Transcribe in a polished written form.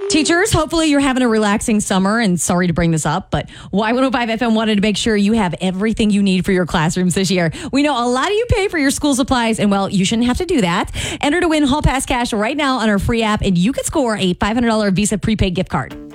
Teachers, hopefully you're having a relaxing summer, and sorry to bring this up, but Y105 FM wanted to make sure you have everything you need for your classrooms this year. We know a lot of you pay for your school supplies, and well, you shouldn't have to do that. Enter to win Hall Pass Cash right now on our free app, and you could score a $500 Visa prepaid gift card.